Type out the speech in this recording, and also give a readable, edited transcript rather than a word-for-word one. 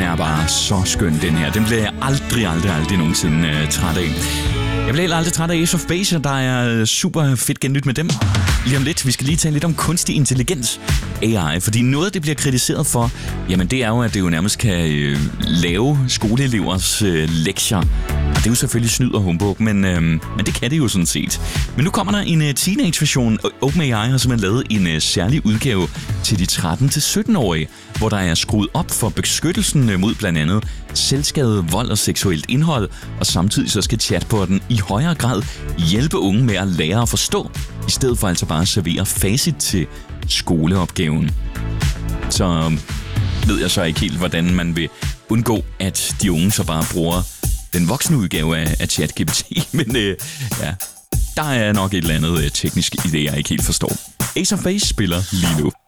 er bare så skøn, den her. Den bliver jeg aldrig nogensinde træt af. Jeg bliver aldrig træt af Ace of Base, og der er super fedt gennyt med dem. Lige om lidt, vi skal lige tale lidt om kunstig intelligens, AI, fordi noget, det bliver kritiseret for, jamen det er jo, at det jo nærmest kan lave skoleelevers lektier. Og det er jo selvfølgelig snyd og humbug, men det kan det jo sådan set. Men nu kommer der en teenage-version. OpenAI har simpelthen lavet en særlig udgave til de 13-17-årige, hvor der er skruet op for beskyttelsen mod blandt andet selvskade, vold og seksuelt indhold, og samtidig så skal chatbotten i højere grad hjælpe unge med at lære at forstå, i stedet for altså bare at servere facit til skoleopgaven. Så ved jeg så ikke helt, hvordan man vil undgå, at de unge så bare bruger den voksne udgave af ChatGPT, men ja, der er nok et eller andet teknisk idé, jeg ikke helt forstår. Ace of Base spiller lige nu.